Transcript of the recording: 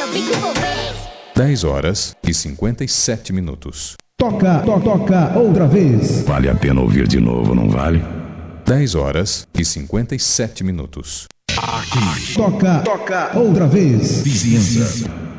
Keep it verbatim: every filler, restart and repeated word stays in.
dez horas e cinquenta e sete minutos. Toca, to, toca outra vez. Vale a pena ouvir de novo, não vale? dez horas e cinquenta e sete minutos. Toca, toca outra vez. Vizinhança.